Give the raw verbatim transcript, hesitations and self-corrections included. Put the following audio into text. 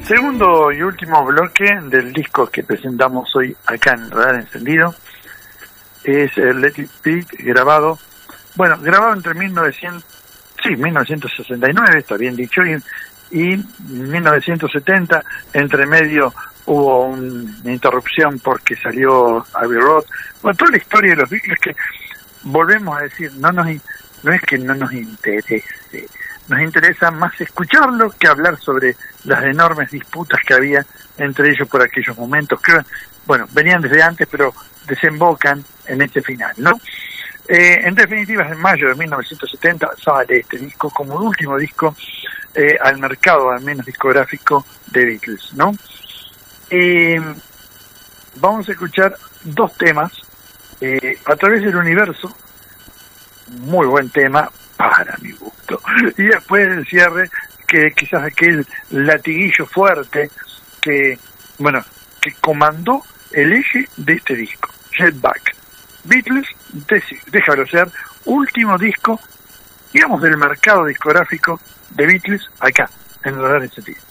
Segundo y último bloque del disco que presentamos hoy acá en Radar Encendido es el Let It Be, grabado, bueno, grabado entre mil novecientos, sí, mil novecientos sesenta y nueve, está bien dicho, y, y mil novecientos setenta, entre medio hubo un, una interrupción porque salió Abbey Road. Bueno, toda la historia de los Beatles, que volvemos a decir, no nos no es que no nos interese, nos interesa más escucharlo que hablar sobre las enormes disputas que había entre ellos por aquellos momentos, que, bueno, venían desde antes, pero desembocan en este final, ¿no? Eh, en definitiva, en mayo de mil novecientos setenta sale este disco como el último disco eh, al mercado, al menos discográfico, de Beatles, ¿no? Eh, vamos a escuchar dos temas, eh, A Través del Universo, muy buen tema para mi gusto, y después el cierre, que quizás aquel latiguillo fuerte que, bueno, que comandó el eje de este disco, Get Back. Beatles, déjalo ser, último disco, digamos, del mercado discográfico de Beatles acá, en Radar Encendido.